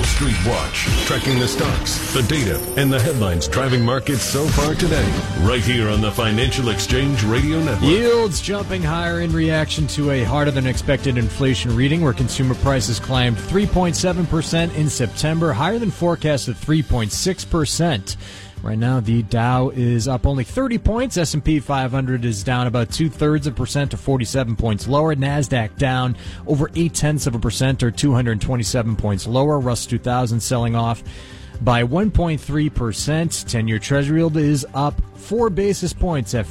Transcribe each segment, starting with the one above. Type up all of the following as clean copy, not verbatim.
Street Watch, tracking the stocks, the data, and the headlines driving markets so far today. Right here on the Financial Exchange Radio Network. Yields jumping higher in reaction to a harder-than-expected inflation reading, where consumer prices climbed 3.7% in September, higher than forecast at 3.6%. Right now, the Dow is up only 30 points. S&P 500 is down about 0.2% to 47 points lower. NASDAQ down over 0.8% or 227 points lower. Russell 2000 selling off by 1.3%. 10-year Treasury yield is up 4 basis points at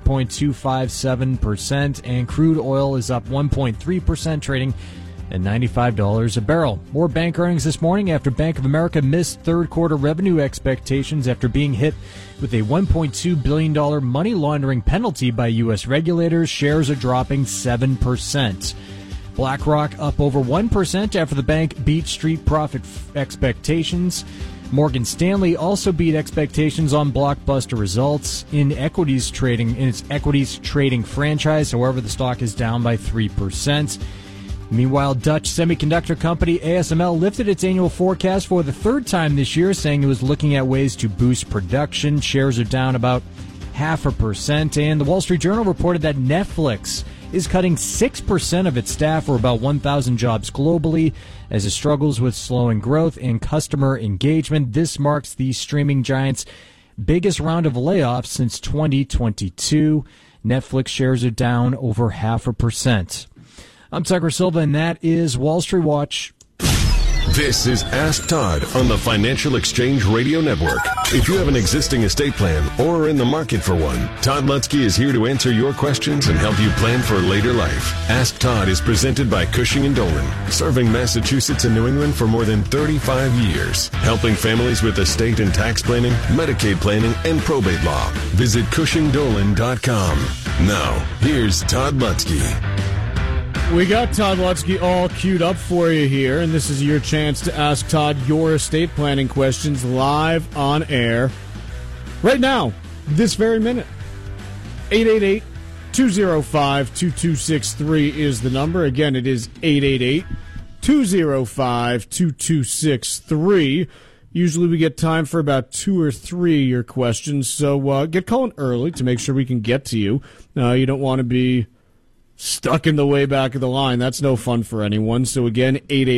5.257%. And crude oil is up 1.3%, trading at $95 a barrel. More bank earnings this morning after Bank of America missed third quarter revenue expectations after being hit with a $1.2 billion money laundering penalty by U.S. regulators. Shares are dropping 7%. BlackRock up over 1% after the bank beat street profit expectations. Morgan Stanley also beat expectations on blockbuster results in its equities trading franchise. However, the stock is down by 3%. Meanwhile, Dutch semiconductor company ASML lifted its annual forecast for the third time this year, saying it was looking at ways to boost production. Shares are down about 0.5%. And the Wall Street Journal reported that Netflix is cutting 6% of its staff, or about 1,000 jobs globally, as it struggles with slowing growth and customer engagement. This marks the streaming giant's biggest round of layoffs since 2022. Netflix shares are down over 0.5%. I'm Tucker Silva, and that is Wall Street Watch. This is Ask Todd on the Financial Exchange Radio Network. If you have an existing estate plan or are in the market for one, Todd Lutzke is here to answer your questions and help you plan for later life. Ask Todd is presented by Cushing & Dolan, serving Massachusetts and New England for more than 35 years, helping families with estate and tax planning, Medicaid planning, and probate law. Visit CushingDolan.com. Now, here's Todd Lutzke. We got Todd Lutzke all queued up for you here, and this is your chance to ask Todd your estate planning questions live on air right now, this very minute. 888-205-2263 is the number. Again, it is 888-205-2263. Usually we get time for about 2 or 3 of your questions, so get calling early to make sure we can get to you. You don't want to be stuck in the way back of the line. That's no fun for anyone. So again,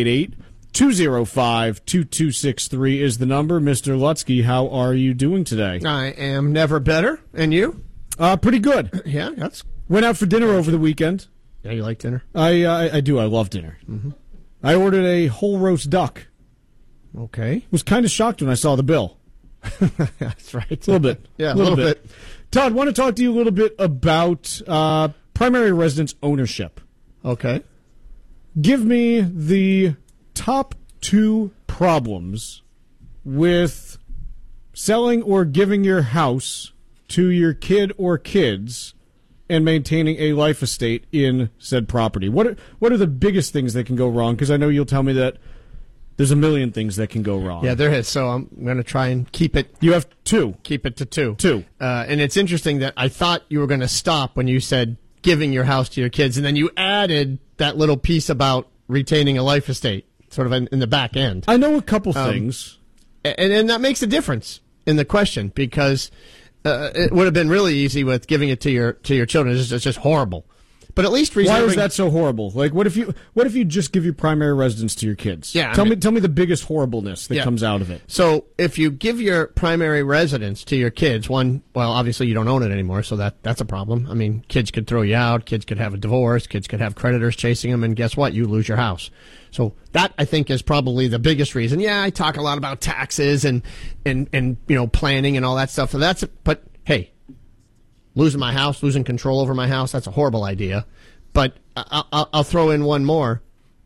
888-205-2263 is the number. Mr. Lutzke, how are you doing today? I am never better. And you? Pretty good. Yeah, that's... Went out for dinner over the weekend. Yeah, you like dinner? I do. I love dinner. Mm-hmm. I ordered a whole roast duck. Okay. Was kind of shocked when I saw the bill. That's right. A little bit. Yeah, a little bit. Todd, want to talk to you a little bit about primary residence ownership. Okay. Give me the top 2 problems with selling or giving your house to your kid or kids and maintaining a life estate in said property. What are the biggest things that can go wrong? Because I know you'll tell me that there's a million things that can go wrong. Yeah, there is. So I'm going to try and keep it. You have 2. Keep it to 2. 2. And it's interesting that I thought you were going to stop when you said giving your house to your kids, and then you added that little piece about retaining a life estate, sort of in the back end. I know a couple things. And that makes a difference in the question, because it would have been really easy with giving it to your children. It's just horrible. But at least reserving... Why is that so horrible? Like, what if you just give your primary residence to your kids? Yeah, tell me the biggest horribleness that comes out of it. So if you give your primary residence to your kids, obviously you don't own it anymore, so that's a problem. I mean, kids could throw you out, kids could have a divorce, kids could have creditors chasing them, and guess what? You lose your house. So that, I think, is probably the biggest reason. Yeah, I talk a lot about taxes and planning and all that stuff. So but hey, losing my house, losing control over my house, that's a horrible idea. But I'll throw in one more.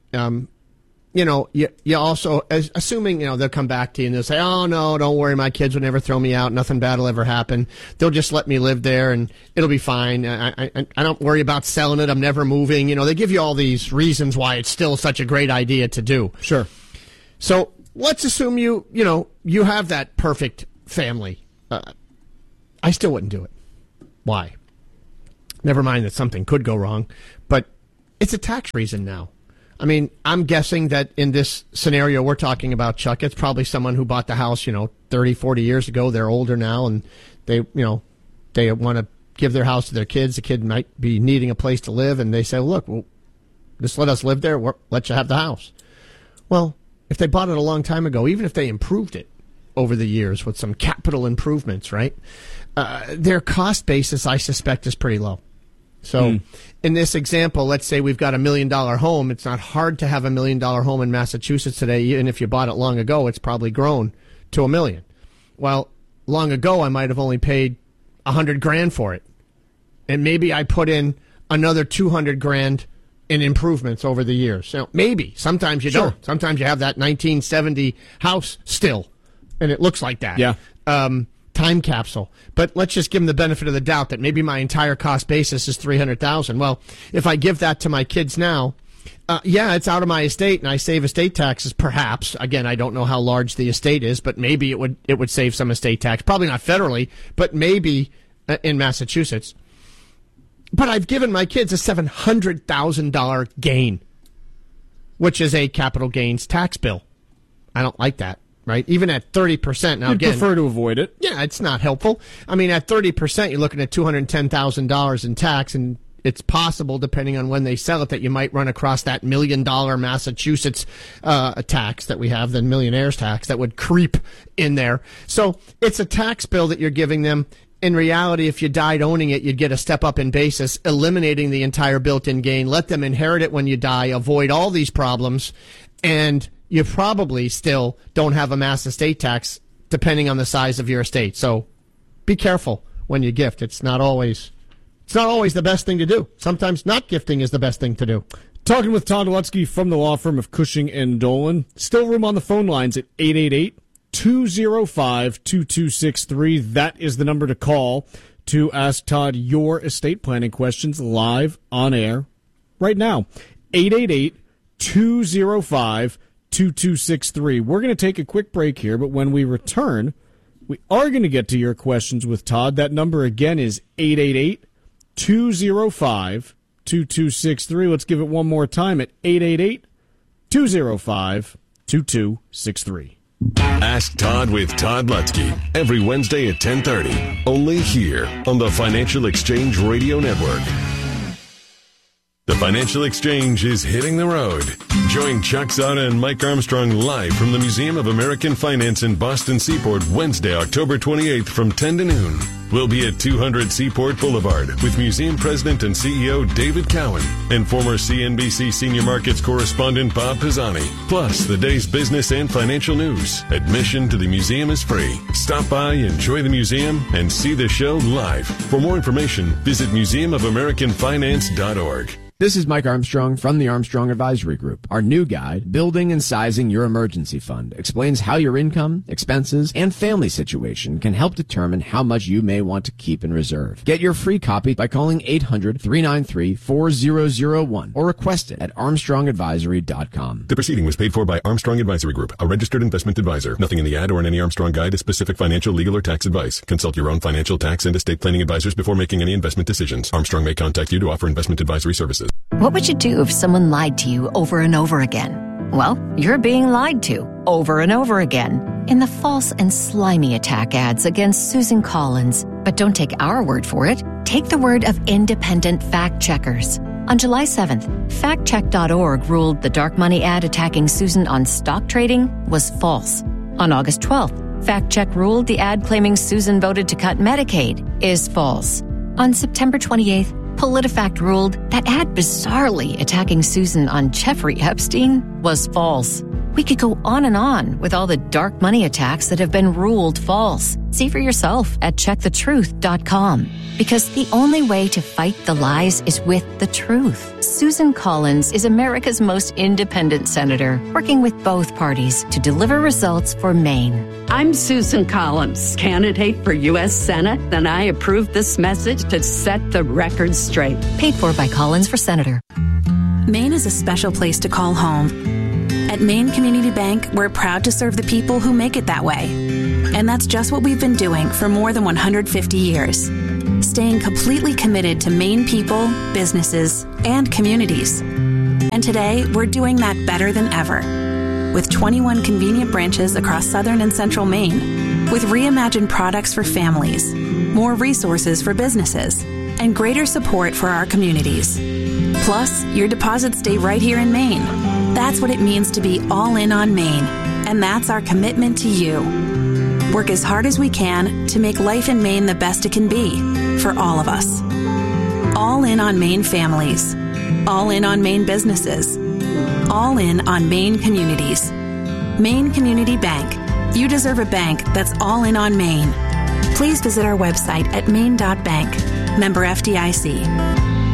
You also, assuming, they'll come back to you and they'll say, oh, no, don't worry, my kids would never throw me out. Nothing bad will ever happen. They'll just let me live there and it'll be fine. I don't worry about selling it. I'm never moving. They give you all these reasons why it's still such a great idea to do. Sure. So let's assume you have that perfect family. I still wouldn't do it. Why? Never mind that something could go wrong, but it's a tax reason now. I mean, I'm guessing that in this scenario we're talking about, Chuck, it's probably someone who bought the house, 30, 40 years ago. They're older now, and they want to give their house to their kids. The kid might be needing a place to live, and they say, look, well, just let us live there. We'll let you have the house. Well, if they bought it a long time ago, even if they improved it over the years with some capital improvements, right, their cost basis, I suspect, is pretty low. So in this example, let's say we've got $1 million home. It's not hard to have $1 million home in Massachusetts today. Even if you bought it long ago, it's probably grown to $1 million. Well, long ago, I might have only paid $100,000 for it. And maybe I put in another $200,000 in improvements over the years. So maybe. Sometimes you don't. Sometimes you have that 1970 house still, and it looks like that. Yeah. Time capsule. But let's just give them the benefit of the doubt that maybe my entire cost basis is $300,000. Well, if I give that to my kids now, it's out of my estate, and I save estate taxes. Perhaps. Again, I don't know how large the estate is, but maybe it would save some estate tax. Probably not federally, but maybe in Massachusetts. But I've given my kids a $700,000 gain, which is a capital gains tax bill. I don't like that. Right, even at 30%. Now, You'd prefer to avoid it. Yeah, it's not helpful. I mean, at 30%, you're looking at $210,000 in tax, and it's possible, depending on when they sell it, that you might run across that $1 million Massachusetts tax that we have, the millionaire's tax, that would creep in there. So it's a tax bill that you're giving them. In reality, if you died owning it, you'd get a step up in basis, eliminating the entire built-in gain. Let them inherit it when you die. Avoid all these problems, and you probably still don't have a mass estate tax, depending on the size of your estate. So be careful when you gift. It's not always the best thing to do. Sometimes not gifting is the best thing to do. Talking with Todd Lutzke from the law firm of Cushing & Dolan. Still room on the phone lines at 888-205-2263. That is the number to call to ask Todd your estate planning questions live on air right now. 888-205-2263. We're going to take a quick break here, but when we return, we are going to get to your questions with Todd. That number again is 888-205-2263. Let's give it one more time at 888-205-2263. Ask Todd with Todd Lutzke every Wednesday at 10:30, only here on the Financial Exchange Radio Network. The Financial Exchange is hitting the road. Join Chuck Zada and Mike Armstrong live from the Museum of American Finance in Boston Seaport Wednesday, October 28th from 10 to noon. We'll be at 200 Seaport Boulevard with Museum President and CEO David Cowan and former CNBC Senior Markets correspondent Bob Pisani. Plus, the day's business and financial news. Admission to the museum is free. Stop by, enjoy the museum, and see the show live. For more information, visit museumofamericanfinance.org. This is Mike Armstrong from the Armstrong Advisory Group. Our new guide, Building and Sizing Your Emergency Fund, explains how your income, expenses, and family situation can help determine how much you may want to keep in reserve. Get your free copy by calling 800-393-4001 or request it at armstrongadvisory.com. The proceeding was paid for by Armstrong Advisory Group, a registered investment advisor. Nothing in the ad or in any Armstrong guide is specific financial, legal, or tax advice. Consult your own financial, tax, and estate planning advisors before making any investment decisions. Armstrong may contact you to offer investment advisory services. What would you do if someone lied to you over and over again? Well, you're being lied to over and over again in the false and slimy attack ads against Susan Collins. But don't take our word for it. Take the word of independent fact checkers. On July 7th, factcheck.org ruled the dark money ad attacking Susan on stock trading was false. On August 12th, FactCheck ruled the ad claiming Susan voted to cut Medicaid is false. On September 28th, PolitiFact ruled that ad bizarrely attacking Susan on Jeffrey Epstein was false. We could go on with all the dark money attacks that have been ruled false. See for yourself at checkthetruth.com. Because the only way to fight the lies is with the truth. Susan Collins is America's most independent senator, working with both parties to deliver results for Maine. I'm Susan Collins, candidate for U.S. Senate, and I approve this message to set the record straight. Paid for by Collins for Senator. Maine is a special place to call home. At Maine Community Bank, we're proud to serve the people who make it that way. And that's just what we've been doing for more than 150 years. Staying completely committed to Maine people, businesses, and communities. And And today, we're doing that better than ever. With 21 convenient branches across southern and central Maine, with reimagined products for families, more resources for businesses, and greater support for our communities. Plus, your deposits stay right here in Maine. That's what it means to be all in on Maine, and that's our commitment to you. Work as hard as we can to make life in Maine the best it can be for all of us. All in on Maine families. All in on Maine businesses. All in on Maine communities. Maine Community Bank. You deserve a bank that's all in on Maine. Please visit our website at maine.bank. Member FDIC.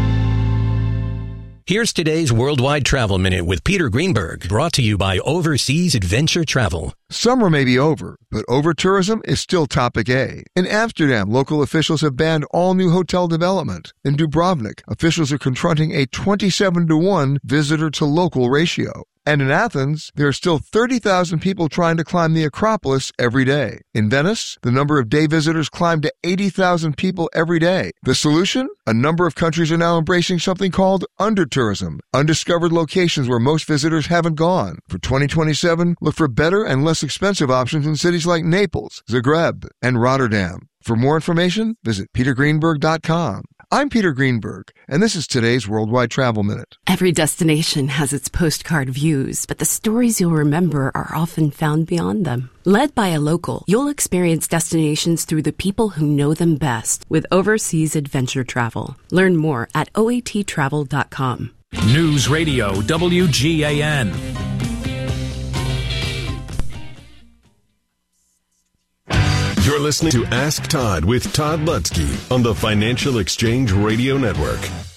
Here's today's Worldwide Travel Minute with Peter Greenberg, brought to you by Overseas Adventure Travel. Summer may be over, but over-tourism is still topic A. In Amsterdam, local officials have banned all new hotel development. In Dubrovnik, officials are confronting a 27-to-1 visitor-to-local ratio. And in Athens, there are still 30,000 people trying to climb the Acropolis every day. In Venice, the number of day visitors climbed to 80,000 people every day. The solution? A number of countries are now embracing something called under-tourism, undiscovered locations where most visitors haven't gone. For 2027, look for better and less expensive options in cities like Naples, Zagreb, and Rotterdam. For more information, visit petergreenberg.com. I'm Peter Greenberg, and this is today's Worldwide Travel Minute. Every destination has its postcard views, but the stories you'll remember are often found beyond them. Led by a local, you'll experience destinations through the people who know them best with Overseas Adventure Travel. Learn more at oattravel.com. News Radio WGAN. You're listening to Ask Todd with Todd Lutzke on the Financial Exchange Radio Network.